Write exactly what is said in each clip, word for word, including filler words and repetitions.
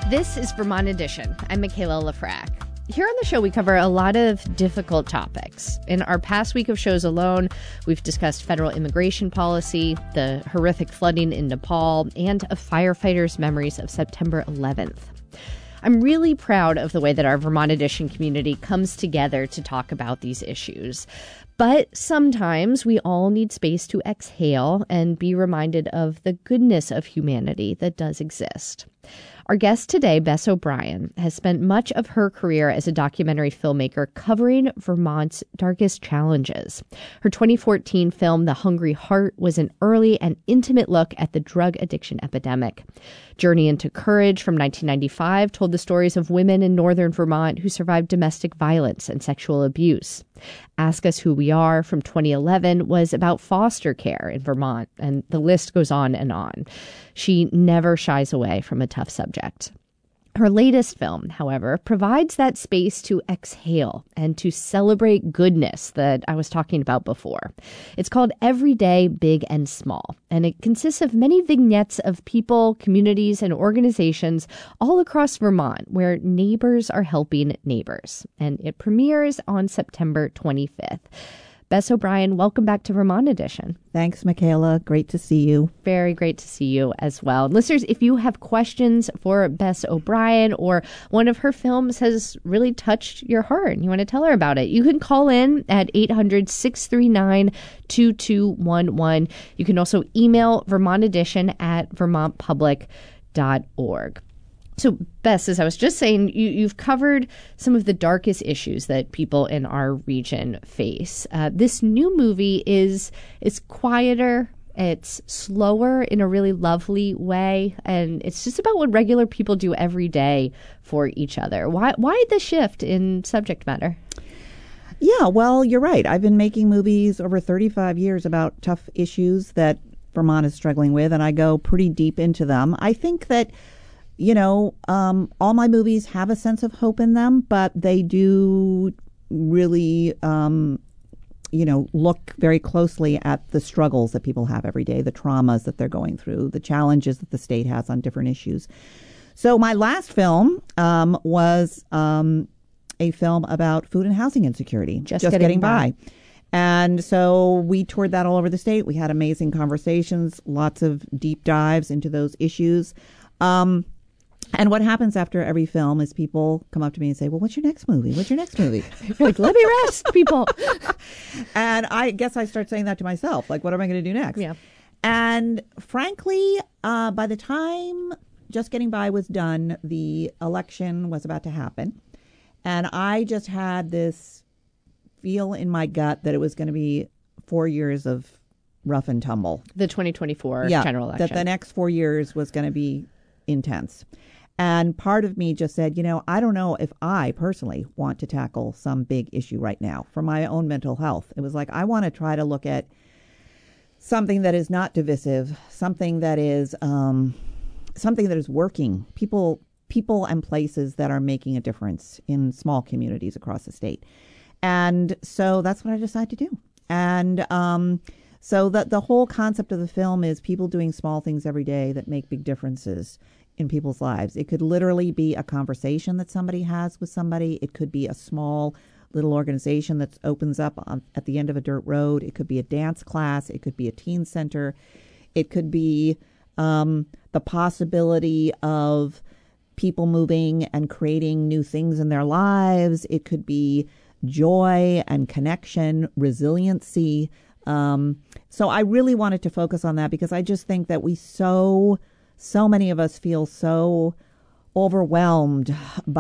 This is Vermont Edition. I'm Michaela Lafrac. Here on the show, we cover a lot of difficult topics. In our past week of shows alone, we've discussed federal immigration policy, the horrific flooding in Nepal, and a firefighter's memories of September eleventh. I'm really proud of the way that our Vermont Edition community comes together to talk about these issues. But sometimes we all need space to exhale and be reminded of the goodness of humanity that does exist. Our guest today, Bess O'Brien, has spent much of her career as a documentary filmmaker covering Vermont's darkest challenges. Her twenty fourteen film, The Hungry Heart, was an early and intimate look at the drug addiction epidemic. Journey into Courage from nineteen ninety-five told the stories of women in northern Vermont who survived domestic violence and sexual abuse. Ask Us Who We Are from twenty eleven was about foster care in Vermont, and the list goes on and on. She never shies away from a tough subject. Her latest film, however, provides that space to exhale and to celebrate goodness that I was talking about before. It's called Everyday, Big and Small, and it consists of many vignettes of people, communities, and organizations all across Vermont where neighbors are helping neighbors. And it premieres on September twenty-fifth. Bess O'Brien, welcome back to Vermont Edition. Thanks, Michaela. Great to see you. Very great to see you as well. Listeners, if you have questions for Bess O'Brien or one of her films has really touched your heart and you want to tell her about it, you can call in at eight hundred, six three nine, two two one one. You can also email Vermont Edition at vermont public dot org. So, Bess, as I was just saying, you, you've covered some of the darkest issues that people in our region face. Uh, this new movie is is quieter, it's slower in a really lovely way, and it's just about what regular people do every day for each other. Why, why the shift in subject matter? Yeah, well, you're right. I've been making movies over thirty-five years about tough issues that Vermont is struggling with, and I go pretty deep into them. I think that You know, um, all my movies have a sense of hope in them, but they do really, um, you know, look very closely at the struggles that people have every day, the traumas that they're going through, the challenges that the state has on different issues. So my last film um, was um, a film about food and housing insecurity, Just, Just Getting, Getting by. by. And so we toured that all over the state. We had amazing conversations, lots of deep dives into those issues. Um, And what happens after every film is people come up to me and say, well, what's your next movie? What's your next movie? You're like, let me rest, people. And I guess I start saying that to myself. Like, what am I going to do next? Yeah. And frankly, uh, by the time Just Getting By was done, the election was about to happen. And I just had this feel in my gut that it was going to be four years of rough and tumble. The twenty twenty-four yeah, general election. That the next four years was going to be intense. And part of me just said, you know, I don't know if I personally want to tackle some big issue right now for my own mental health. It was like, I want to try to look at something that is not divisive, something that is um, something that is working. People, people and places that are making a difference in small communities across the state. And so that's what I decided to do. And um, so the, the whole concept of the film is people doing small things every day that make big differences in people's lives. It could literally be a conversation that somebody has with somebody. It could be a small little organization that opens up on, at the end of a dirt road. It could be a dance class. It could be a teen center. It could be um, the possibility of people moving and creating new things in their lives. It could be joy and connection, resiliency. Um, so I really wanted to focus on that because I just think that we so... So many of us feel so overwhelmed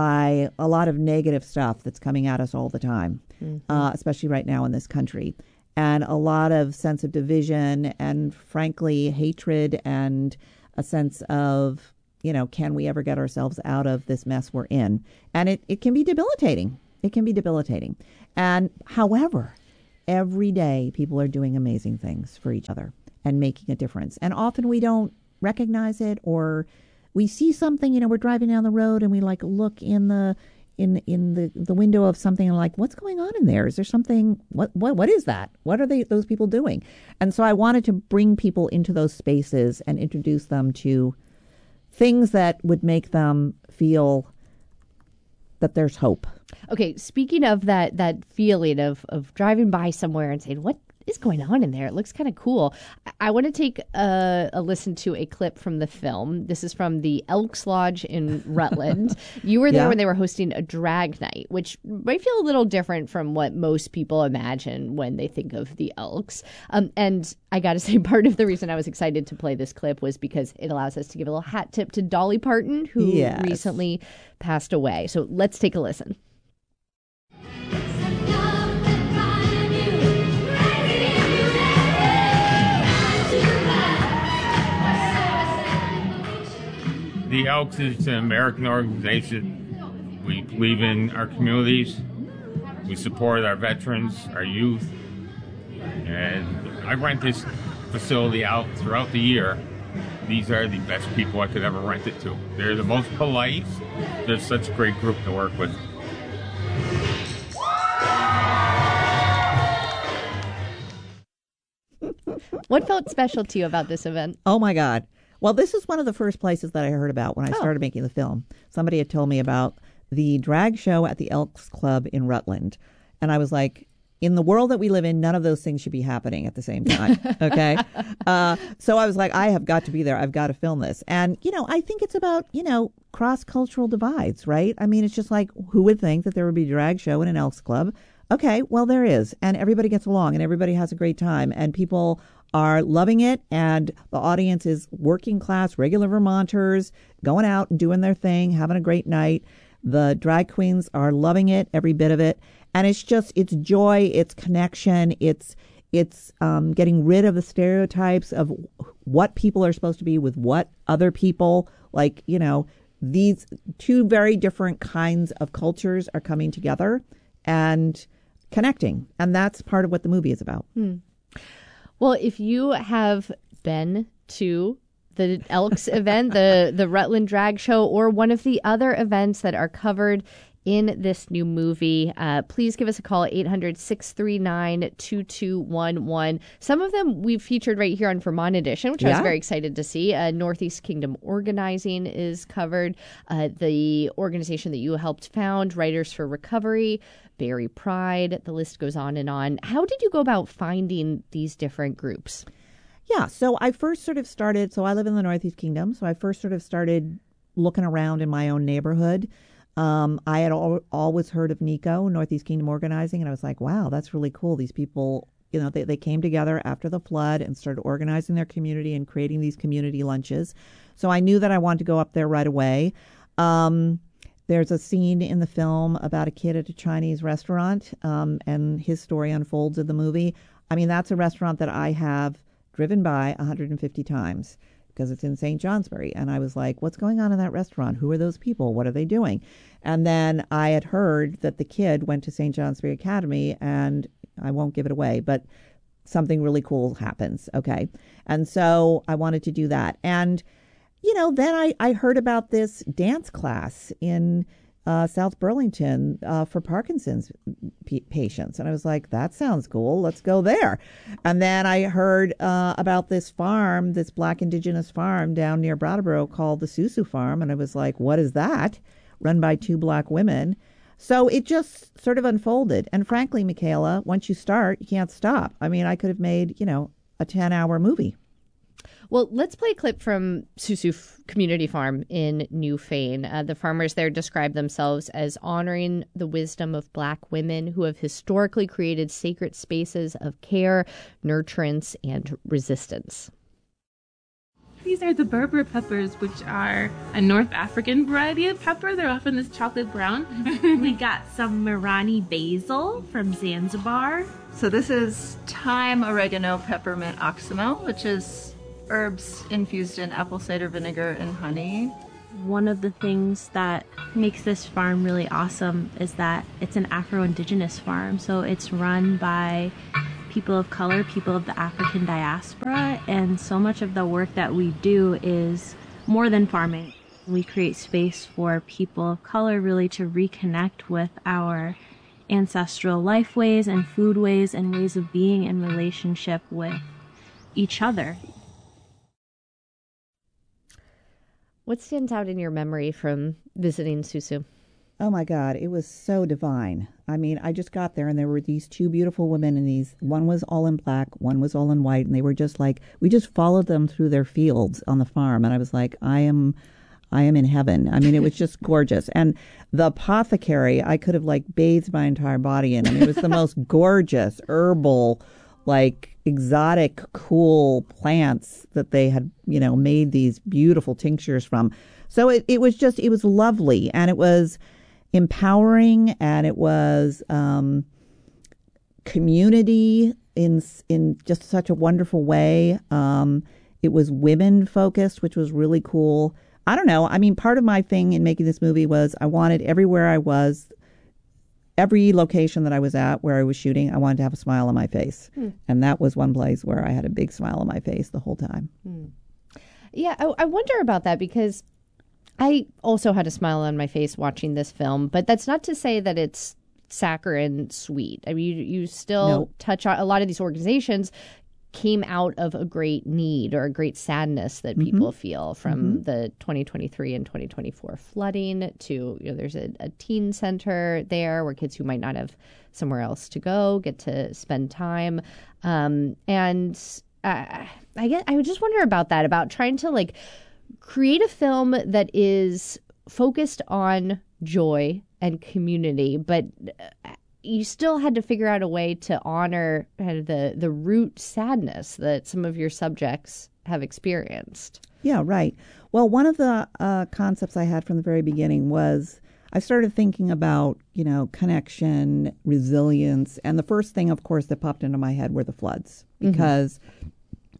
by a lot of negative stuff that's coming at us all the time, mm-hmm. uh, especially right now in this country. And a lot of sense of division and, frankly, hatred and a sense of, you know, can we ever get ourselves out of this mess we're in? And it, it can be debilitating. It can be debilitating. And however, every day people are doing amazing things for each other and making a difference. And often we don't recognize it, or we see something, you know, we're driving down the road and we like look in the in in the, the window of something and like, what's going on in there? Is there something, what what what is that? What are they those people doing? And so I wanted to bring people into those spaces and introduce them to things that would make them feel that there's hope. Okay, speaking of that that feeling of of driving by somewhere and saying, what is going on in there? It looks kind of cool. I, I want to take a, a listen to a clip from the film. This is from the Elks Lodge in Rutland. You were there Yeah. when they were hosting a drag night, which might feel a little different from what most people imagine when they think of the Elks. Um, and I got to say, part of the reason I was excited to play this clip was because it allows us to give a little hat tip to Dolly Parton, who Yes. recently passed away. So let's take a listen. The Elks is an American organization. We believe in our communities. We support our veterans, our youth. And I rent this facility out throughout the year. These are the best people I could ever rent it to. They're the most polite. They're such a great group to work with. What felt special to you about this event? Oh, my God. Well, this is one of the first places that I heard about when I Oh. started making the film. Somebody had told me about the drag show at the Elks Club in Rutland. And I was like, in the world that we live in, none of those things should be happening at the same time. Okay. uh, so I was like, I have got to be there. I've got to film this. And, you know, I think it's about, you know, cross-cultural divides, right? I mean, it's just like, who would think that there would be a drag show in an Elks Club? Okay, well, there is. And everybody gets along and everybody has a great time. And people are loving it, and the audience is working class, regular Vermonters, going out and doing their thing, having a great night. The drag queens are loving it, every bit of it. And it's just, it's joy, it's connection, it's it's um, getting rid of the stereotypes of what people are supposed to be with what other people. Like, you know, these two very different kinds of cultures are coming together and connecting. And that's part of what the movie is about. Hmm. Well, if you have been to the Elks event, the, the Rutland Drag Show, or one of the other events that are covered in this new movie, uh, please give us a call at eight hundred, six three nine, two two one one. Some of them we've featured right here on Vermont Edition, which I was Yeah. very excited to see. Uh, Northeast Kingdom Organizing is covered. Uh, the organization that you helped found, Writers for Recovery, Berry Pride, the list goes on and on. How did you go about finding these different groups? Yeah, so I first sort of started, so I live in the Northeast Kingdom, so I first sort of started looking around in my own neighborhood. Um, I had al- always heard of NECO, Northeast Kingdom Organizing, and I was like, wow, that's really cool. These people, you know, they, they came together after the flood and started organizing their community and creating these community lunches. So I knew that I wanted to go up there right away. Um, there's a scene in the film about a kid at a Chinese restaurant, um, and his story unfolds in the movie. I mean, that's a restaurant that I have driven by one hundred fifty times because it's in Saint Johnsbury. And I was like, what's going on in that restaurant? Who are those people? What are they doing? And then I had heard that the kid went to Saint Johnsbury Academy, and I won't give it away, but something really cool happens. Okay. And so I wanted to do that. And, you know, then I, I heard about this dance class in uh, South Burlington uh, for Parkinson's p- patients. And I was like, that sounds cool. Let's go there. And then I heard uh, about this farm, this Black Indigenous farm down near Brattleboro called the Susu Farm. And I was like, what is that? Run by two Black women. So it just sort of unfolded. And frankly, Michaela, once you start, you can't stop. I mean, I could have made, you know, a ten-hour movie. Well, let's play a clip from Susu F- Community Farm in Newfane. Uh, the farmers there describe themselves as honoring the wisdom of Black women who have historically created sacred spaces of care, nurturance, and resistance. These are the Berber peppers, which are a North African variety of pepper. They're often this chocolate brown. We got some Marani basil from Zanzibar. So this is thyme, oregano, peppermint, oxymel, which is herbs infused in apple cider vinegar and honey. One of the things that makes this farm really awesome is that it's an Afro-Indigenous farm. So it's run by people of color, people of the African diaspora, and so much of the work that we do is more than farming. We create space for people of color really to reconnect with our ancestral life ways and food ways and ways of being in relationship with each other. What stands out in your memory from visiting Susu? Oh my God, it was so divine. I mean, I just got there and there were these two beautiful women and these, one was all in black, one was all in white. And they were just like, we just followed them through their fields on the farm. And I was like, I am, I am in heaven. I mean, it was just gorgeous. And the apothecary, I could have like bathed my entire body in. I mean, it was the most gorgeous herbal, like exotic, cool plants that they had, you know, made these beautiful tinctures from. So it, it was just, it was lovely. And it was empowering, and it was um, community in in just such a wonderful way. Um, it was women focused, which was really cool. I don't know. I mean, part of my thing in making this movie was I wanted everywhere I was, every location that I was at where I was shooting, I wanted to have a smile on my face. Hmm. And that was one place where I had a big smile on my face the whole time. Hmm. Yeah, I, I wonder about that because I also had a smile on my face watching this film, but that's not to say that it's saccharine sweet. I mean, you, you still Nope. touch on a lot of these organizations came out of a great need or a great sadness that people mm-hmm. feel from mm-hmm. the twenty twenty-three and twenty twenty-four flooding to, you know, there's a, a teen center there where kids who might not have somewhere else to go get to spend time. Um, and uh, I get, I would just wonder about that, about trying to like create a film that is focused on joy and community, but you still had to figure out a way to honor kind of the, the root sadness that some of your subjects have experienced. Yeah, right. Well, one of the uh, concepts I had from the very beginning was I started thinking about, you know, connection, resilience. And the first thing, of course, that popped into my head were the floods, because mm-hmm.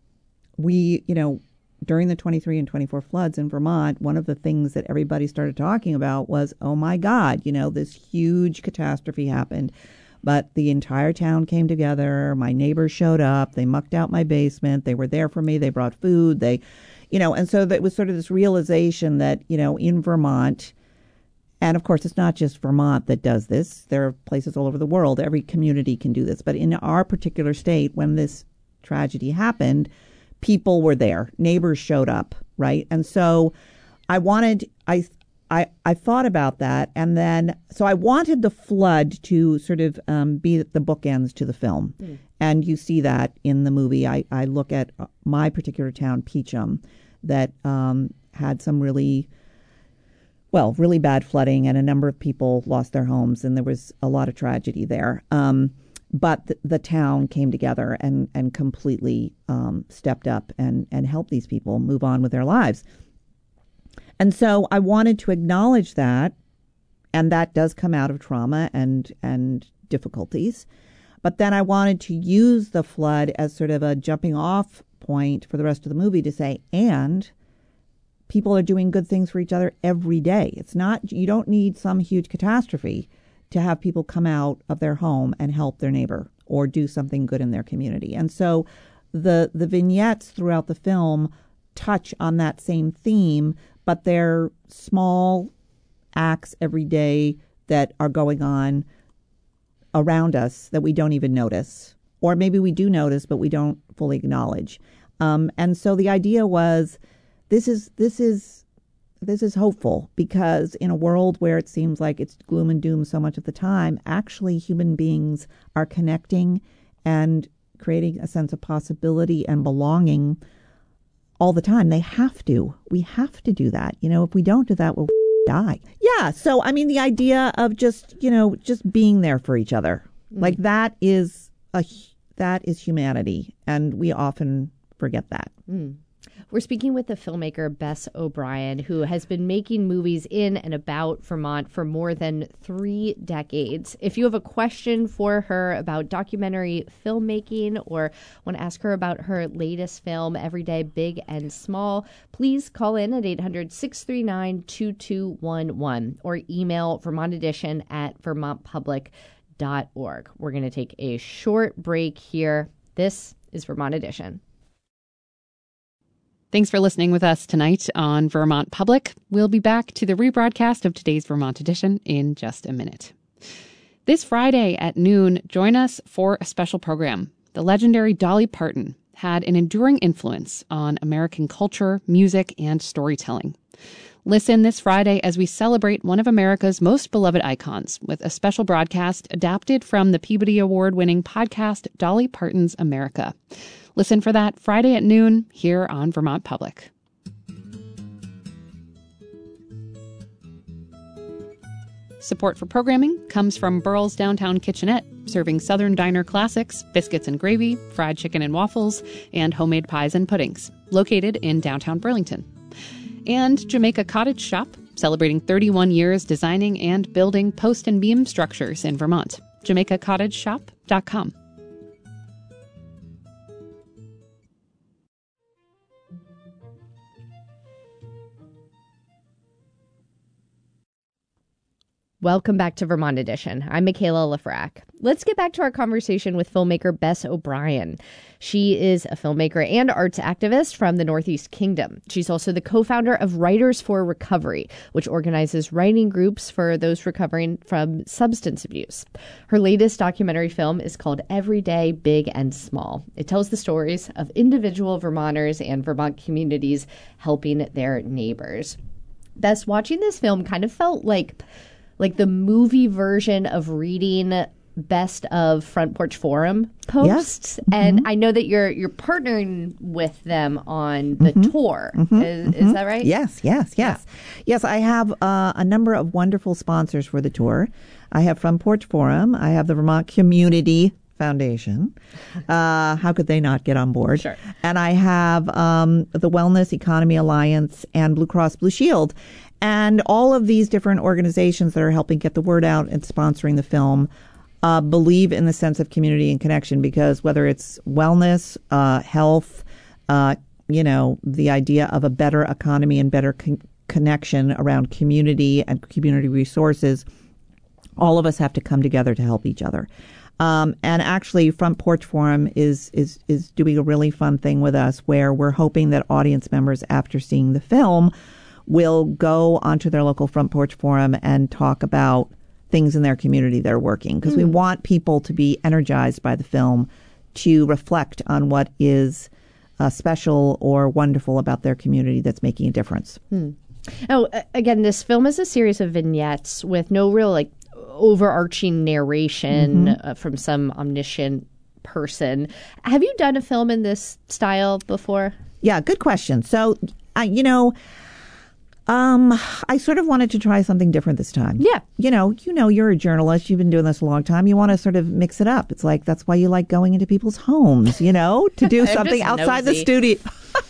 we, you know, during the twenty-three and twenty-four floods in Vermont, one of the things that everybody started talking about was, oh my God, you know, this huge catastrophe happened, but the entire town came together. My neighbors showed up. They mucked out my basement. They were there for me. They brought food. They, you know, and so that was sort of this realization that, you know, in Vermont, and of course, it's not just Vermont that does this. There are places all over the world. Every community can do this. But in our particular state, when this tragedy happened, people were there. Neighbors showed up, right? And so I wanted, I, I, I thought about that. And then, so I wanted the flood to sort of um, be the bookends to the film. Mm. And you see that in the movie. I, I look at my particular town, Peachum, that um, had some really, well, really bad flooding, and a number of people lost their homes, and there was a lot of tragedy there. Um, But the, the town came together and, and completely um, stepped up and, and helped these people move on with their lives. And so I wanted to acknowledge that, and that does come out of trauma and, and difficulties. But then I wanted to use the flood as sort of a jumping off point for the rest of the movie to say, and people are doing good things for each other every day. It's not, you don't need some huge catastrophe to have people come out of their home and help their neighbor or do something good in their community. And so the the vignettes throughout the film touch on that same theme, but they're small acts every day that are going on around us that we don't even notice. Or maybe we do notice, but we don't fully acknowledge. Um, and so the idea was, this is this is This is hopeful, because in a world where it seems like it's gloom and doom so much of the time, actually human beings are connecting and creating a sense of possibility and belonging all the time. They have to. We have to do that. You know, if we don't do that, we'll die. Yeah. So, I mean, the idea of just, you know, just being there for each other, mm. like that is a that is humanity. And we often forget that. Mm. We're speaking with the filmmaker Bess O'Brien, who has been making movies in and about Vermont for more than three decades. If you have a question for her about documentary filmmaking or want to ask her about her latest film, Everyday Big and Small, please call in at eight hundred, six three nine, two two one one or email Vermont Edition at vermont public dot org. We're going to take a short break here. This is Vermont Edition. Thanks for listening with us tonight on Vermont Public. We'll be back to the rebroadcast of today's Vermont Edition in just a minute. This Friday at noon, join us for a special program. The legendary Dolly Parton had an enduring influence on American culture, music, and storytelling. Listen this Friday as we celebrate one of America's most beloved icons with a special broadcast adapted from the Peabody Award-winning podcast Dolly Parton's America. Listen for that Friday at noon here on Vermont Public. Support for programming comes from Burl's Downtown Kitchenette, serving Southern diner classics, biscuits and gravy, fried chicken and waffles, and homemade pies and puddings, located in downtown Burlington. And Jamaica Cottage Shop, celebrating thirty-one years designing and building post and beam structures in Vermont. jamaica cottage shop dot com. Welcome back to Vermont Edition. I'm Michaela Lafrac. Let's get back to our conversation with filmmaker Bess O'Brien. She is a filmmaker and arts activist from the Northeast Kingdom. She's also the co-founder of Writers for Recovery, which organizes writing groups for those recovering from substance abuse. Her latest documentary film is called Everyday, Big and Small. It tells the stories of individual Vermonters and Vermont communities helping their neighbors. Bess, watching this film kind of felt like like the movie version of reading best of Front Porch Forum posts. Yeah. And Mm-hmm. I know that you're you're partnering with them on the Mm-hmm. tour. Mm-hmm. Is, Mm-hmm. is that right? Yes, yes, yes. Yeah. Yes, I have uh, a number of wonderful sponsors for the tour. I have Front Porch Forum. I have the Vermont Community Foundation. Uh, how could they not get on board? Sure. And I have um, the Wellness Economy Alliance and Blue Cross Blue Shield. And all of these different organizations that are helping get the word out and sponsoring the film uh, believe in the sense of community and connection, because whether it's wellness, uh, health, uh, you know, the idea of a better economy and better con- connection around community and community resources, all of us have to come together to help each other. Um, and actually, Front Porch Forum is, is, is doing a really fun thing with us where we're hoping that audience members, after seeing the film, will go onto their local Front Porch Forum and talk about things in their community that are working. Because mm. we want people to be energized by the film to reflect on what is uh, special or wonderful about their community that's making a difference. Hmm. Oh, again, this film is a series of vignettes with no real like overarching narration mm-hmm. uh, from some omniscient person. Have you done a film in this style before? Yeah, good question. So, uh, you know, um, I sort of wanted to try something different this time. Yeah. You know, you know, you're a journalist. You've been doing this a long time. You want to sort of mix it up. It's like, that's why you like going into people's homes, you know, to do something outside nosy. the studio.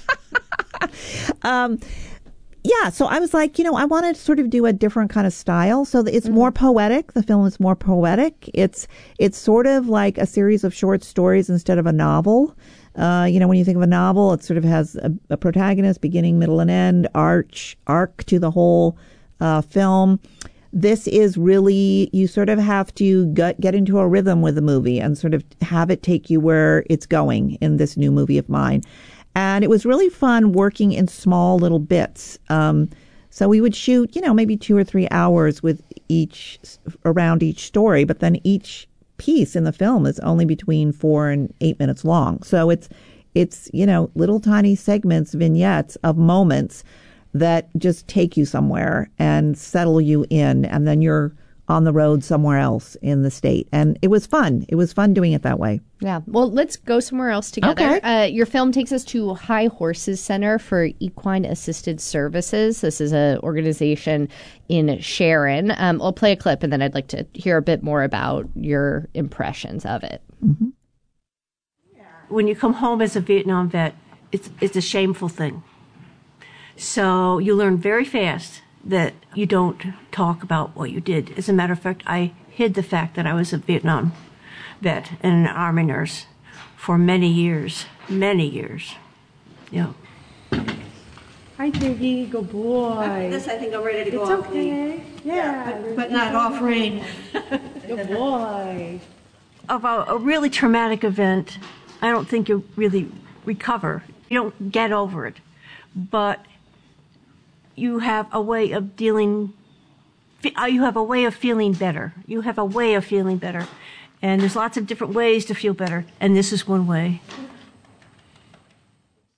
um, yeah. So I was like, you know, I want to sort of do a different kind of style. So it's mm-hmm. more poetic. The film is more poetic. It's, it's sort of like a series of short stories instead of a novel. Uh, you know, when you think of a novel, it sort of has a, a protagonist, beginning, middle, and end, arch, arc to the whole uh, film. This is really, you sort of have to get, get into a rhythm with the movie and sort of have it take you where it's going in this new movie of mine. And it was really fun working in small little bits. Um, so we would shoot, you know, maybe two or three hours with each, around each story, but then each piece in the film is only between four and eight minutes long. So it's, it's, you know, little tiny segments, vignettes of moments that just take you somewhere and settle you in. And then you're on the road somewhere else in the state. And it was fun. It was fun doing it that way. Yeah. Well, let's go somewhere else together. Okay. Uh, your film takes us to High Horses Center for Equine Assisted Services. This is an organization in Sharon. Um, I'll play a clip and then I'd like to hear a bit more about your impressions of it. Mm-hmm. When you come home as a Vietnam vet, it's it's a shameful thing. So you learn very fast that you don't talk about what you did. As a matter of fact, I hid the fact that I was a Vietnam vet and an Army nurse for many years, many years. Yeah. Hi, Piggy. Good boy. This, I think I'm ready to go It's off okay. Yeah. yeah but, but not off rein. Good boy. Of a, a really traumatic event, I don't think you really recover. You don't get over it. But you have a way of dealing, you have a way of feeling better. You have a way of feeling better. And there's lots of different ways to feel better. And this is one way.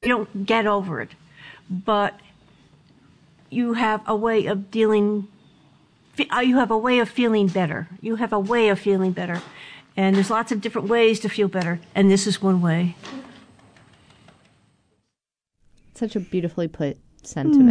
don't get over it, but you have a way of dealing, you have a way of feeling better. You have a way of feeling better. And there's lots of different ways to feel better, and this is one way. Such a beautifully put sentiment.